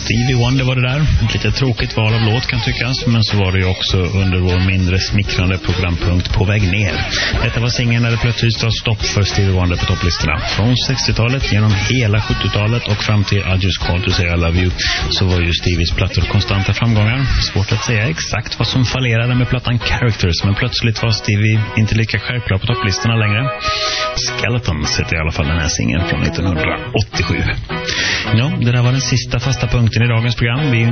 Stevie Wonder var det där. Ett lite tråkigt val av låt kan tyckas, men så var det ju också under vår mindre smickrande programpunkt På väg ner. Detta var singeln när det plötsligt stod stopp för Stevie Wonder på topplistorna. Från 60-talet genom hela 70-talet och fram till I Just Called to Say I Love You så var ju Stevies plattor konstanta framgångar. Svårt att säga exakt vad som fallerade med plattan Characters, men plötsligt var Stevie inte lika självklar på topplistorna längre. Skeletons heter i alla fall den här singeln från 1987. Ja, det där var den sista fasta punkten i dagens program. Vi